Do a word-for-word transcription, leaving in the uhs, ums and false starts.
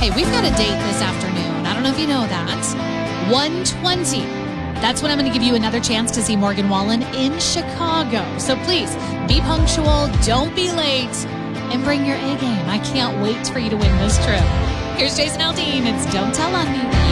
Hey, we've got a date this afternoon. I don't know if you know that. one twenty. That's when I'm going to give you another chance to see Morgan Wallen in Chicago. So please, be punctual, don't be late, and bring your A game. I can't wait for you to win this trip. Here's Jason Aldean. It's Don't Tell on Me.